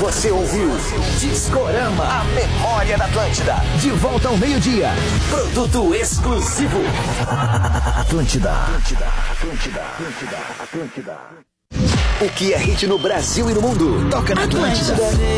Você ouviu Discorama, a memória da Atlântida. De volta ao meio-dia. Produto exclusivo. Atlântida. O que é hit no Brasil e no mundo? Toca na Atlântida.